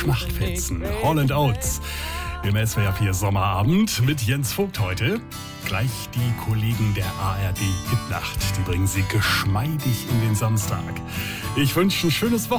Schmachtfetzen, Holland Oates. Im SWR 4 Sommerabend mit Jens Vogt heute. Gleich die Kollegen der ARD Hitnacht. Die bringen sie geschmeidig in den Samstag. Ich wünsche ein schönes Wochenende.